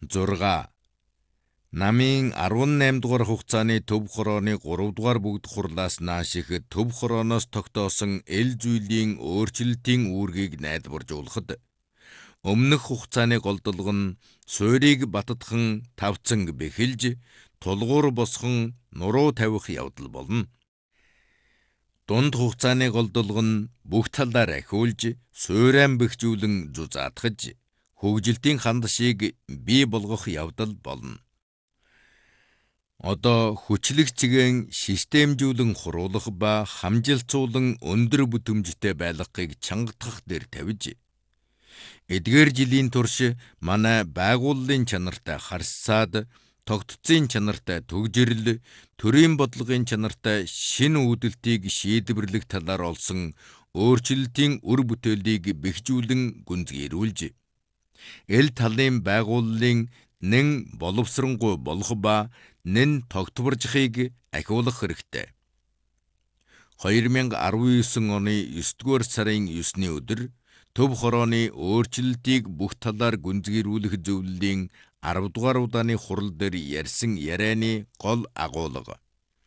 6. Намын 18 дугаар хугацааны төв хорооны 3 дугаар бүгд хурлаас нааших төв хорооноос тогтоосон эл зүйлийн өөрчлөлтийн үүргийг найдваржуулахад өмнөх хугацааны голдолго нь суурийг баттхан тавцанг бэхэлж тулгуур босхон нуруу тавих явдал болно. Дунд хугацааны голдолго нь бүх талаар ахиулж суурайн бэхжүүлэн зузаатгаж хөгжилтийн хандшийг бий болгох явдал болно. Одоо хүчлэг цэгийн системжүүлэн хуруулах ба хамжилцуулан өндөр бүтэмжтэй байлгахыг чангатгах дээр тавьж, эдгээр жилийн турш манай байгууллын чанартай харьцаад тогтцын чанартай төгжрөл, төрийн бодлогын чанартай шинэ үүдэлтийг шийдвэрлэх талаар олсон өөрчлөлтийн үр бүтээлийг бэхжүүлэн гүнзгийрүүлж, эл талын байгууллын нэн боловсронгуй болох ба нэн тогтворжихыг ахиулах хэрэгтэй. 2019 оны 9-р сарын 9-ний өдөр төв хорооны өөрчлөлтийг бүх талаар гүнзгийрүүлэх зөвлөлийн 10 дугаар удааны хурал дээр ярьсан ярианы гол агуулга.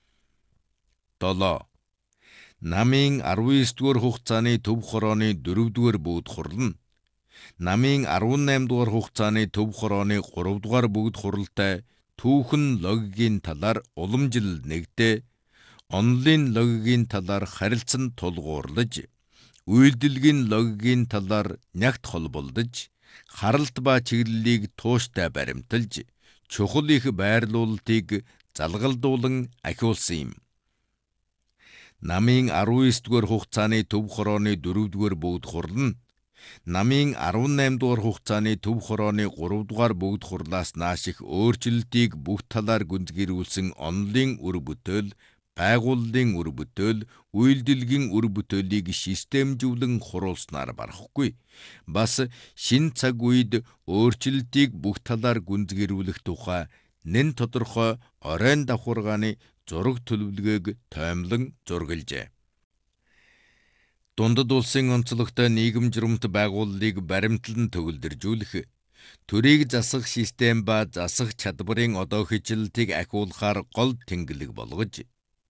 7. Намын 19-р хугацааны төв хорооны 4-р бүгд хурал нь намын 18-р хугацааны төв хорооны 3-р бүгд хуралтай түүхэн логикийн талаар уламжлал нэгдээ, онлын логикийн талаар харилцан тулгуурлаж, үйлдэлгийн логикийн талаар нягт холболдож, харалт ба чиглэлийг тууштай баримталж, чухал их байрлуулалтыг залгалдуулан ахиулсан юм. Намын 19-р хугацааны төв хорооны 4-р бүгд хурал нь намын 18-р хугацааны төв хорооны 3-р бүгд хурлаас нааших өөрчлөлтийг бүх талаар гүнзгийрүүлсэн онлын үр бүтээл, байгууллын үр бүтээл, үйлдэлгийн үр бүтээлийг системжүүлэн хуруулснаар барахгүй. Бас шин цаг үед өөрчлөлтийг бүх талаар гүнзгийрүүлэх тухай нэн тодорхой оройн давхаргааны зураг төлөвлөгөөг тоомлон зургалжээ. Дундад улсын онцлогтой нийгэм журамт байгууллыг баримтлан төгөлдржүүлэх, төрийг засах систем ба засах чадварын одоо хичээлтийг ахиулахаар гол тэнглэг болгож,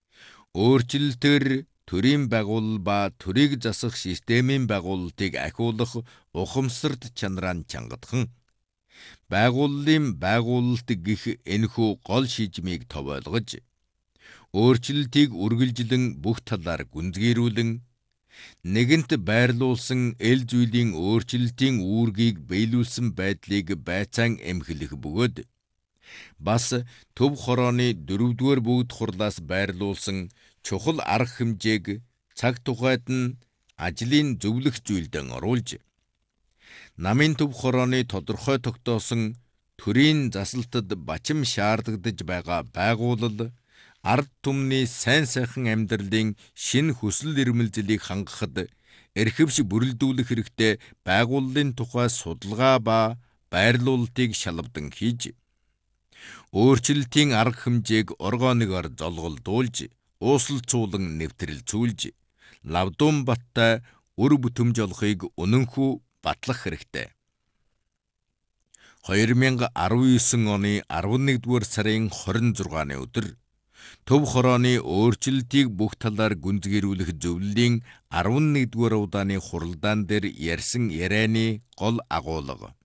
өөрчлөлтөөр төрийн байгууллал ба төрийг засах системийн байгуулалтыг ахиулах ухамсарт чанараа чангатхан, байгууллын байгуулалт гэх энэхүү гол шийдмийг тов ойлгож, өөрчлөлтийг үргэлжлэн бүх талаар гүнзгийрүүлэн, нэгэнт байрлуулсан эл зүйлийн өөрчлөлтийн үүргийг биелүүлсэн байдлыг байцаан эмхлэх бөгөөд, бас төв хорооны 4-р бүгд хурлаас байрлуулсан чухал арга хэмжээг цаг тухайд нь ажлын зөвлөх зүйлдэн оруулж, намын төв хорооны тодорхой тогтоосон төрийн засалтад бачим шаардагдаж байгаа байгууллал, ард түмний сайн сайхан амьдралын шинэ хүсэл эрмэлзлийг хангахад эрхэвч бүрэлдүүлэх хэрэгтэй байгууллын тухай судалгаа ба байрлуулалтыг шалавдан хийж, өөрчлөлтийн арга хэмжээг органигаар золголдуулж, уусалцуулан нэвтрэлцүүлж, лавдун баттай үр бүтэмж олохыг үнэнхүү батлах хэрэгтэй. 2019 оны 11-р сарын 26-ны өдөр төв хорооны өөрчлөлтийг бүх талаар гүнзгийрүүлэх зөвлөлийн 11-р удааны хуралдаан дээр ярьсан ярианы гол агуулга.